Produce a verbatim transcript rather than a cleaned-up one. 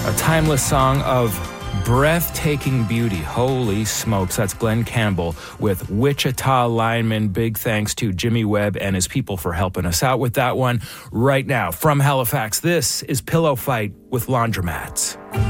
A timeless song of breathtaking beauty. Holy smokes. That's Glenn Campbell with Wichita Lineman. Big thanks to Jimmy Webb and his people for helping us out with that one. Right now, from Halifax, this is Pillow Fight with Laundromats.